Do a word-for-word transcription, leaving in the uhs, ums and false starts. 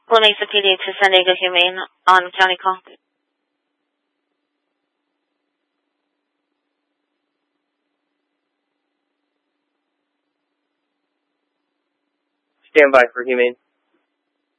La Mesa P D to San Diego Humane on county call. Stand by for Humane.